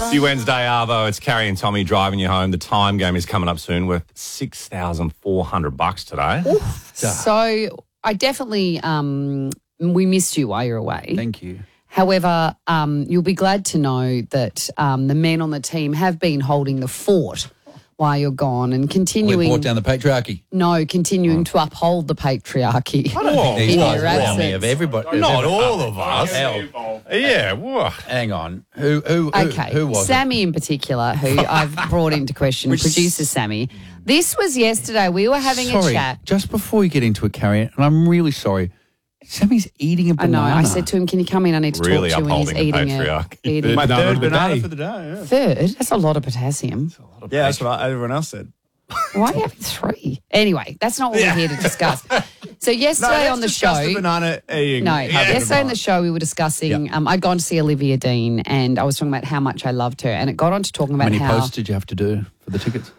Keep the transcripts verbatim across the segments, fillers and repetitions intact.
It's your Wednesday, Arvo. It's Carrie and Tommy driving you home. The time game is coming up soon worth six thousand four hundred bucks today. So I definitely, um, we missed you while you're away. Thank you. However, um, you'll be glad to know that um, the men on the team have been holding the fort while you're gone and We continuing. brought down the patriarchy. No, continuing to uphold the patriarchy. I don't think these In guys your are absence. me of everybody. Not all of us. Hell. Yeah, what? Hang on. Who who who, Okay, who was Sammy in particular, who I've brought into question, producer Sammy. This was yesterday. We were it? having Sorry, a chat. just before you get into it, Carrie, and I'm really sorry. Sammy's eating a I know. banana. I said to him, "Can you come in? I need to Really talk to you." And he's upholding the eating a patriarchy. eating My Banana third of the banana day. for the day. Yeah, third. That's a lot of potassium. yeah that's what I, everyone else said. Why are you having three? Anyway, that's not what we're here to discuss. So yesterday on the show, the banana eating. no, eating yesterday on banana. the show we were discussing. Um, I'd gone to see Olivia Dean, and I was talking about how much I loved her, and it got on to talking How about many how posts did you have to do for the tickets?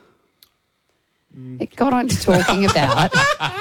it got on to talking about.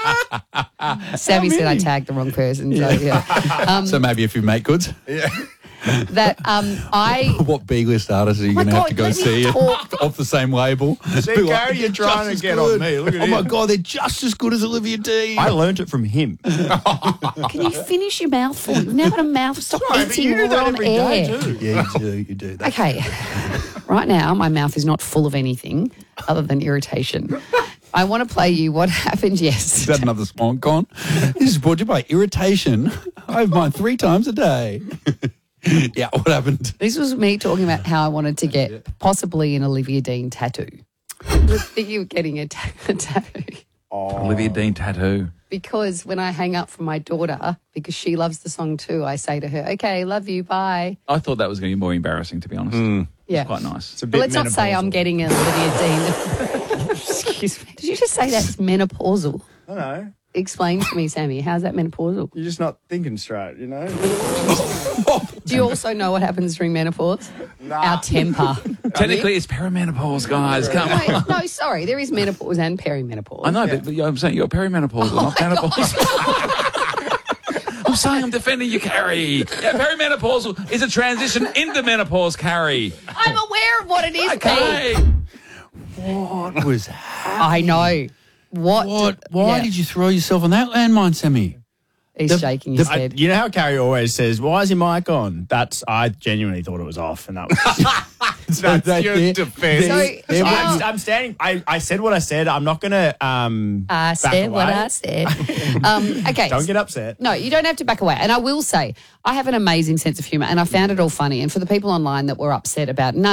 Sammy said I tagged the wrong person. So yeah, um, So maybe if you make goods. that um, I. What B-list artists are you my going to have God, to go let me see talk. off the same label? See, Be like, Gary, you're "They're trying just to as get good." on me. Look at Oh my him. God, they're just as good as Olivia Dean. I learnt it from him. Can you finish your mouthful? You've now got a mouth. Stop eating while we're on air. Yeah, you do. You do. That's Okay. Right now, my mouth is not full of anything other than irritation. I want to play you what happened Is yesterday. that another swan con? This is brought to you by Irritation. I have mine three times a day. Yeah, what happened? This was me talking about how I wanted to get possibly an Olivia Dean tattoo. I was thinking of getting a, ta- a tattoo Olivia Dean tattoo. because when I hang up from my daughter, because she loves the song too, I say to her, okay, love you, bye. I thought that was going to be more embarrassing, to be honest. Yeah. Quite nice. It's a But bit let's not say I'm menopausal. getting an Olivia Dean. Excuse me. Did you just say that's menopausal? I know. Explain to me, Sammy, how's that menopausal? You're just not thinking straight, you know? Do you also know what happens during menopause? Our temper. Technically, it's perimenopause, guys. Come on. No, no, sorry, there is menopause and perimenopause. I know, but, but I'm saying you're perimenopause, not menopause. I'm saying I'm defending you, Carrie. Yeah, perimenopausal is a transition into menopause, Carrie. I'm aware of what it is, Okay. Pete. What was I know. What? What? Why Yeah. did you throw yourself on that landmine, Sammy? He's the- shaking his I, head. you know how Carrie always says, "Why is your mic on?" That's I genuinely thought it was off, and that was that's That- your there- defense. So- So now- I'm, I'm standing. I, I said what I said. I'm not gonna. Um, I back said what away. I said. um, okay. Don't get upset. No, you don't have to back away. And I will say, I have an amazing sense of humour and I found it all funny. And for the people online that were upset about none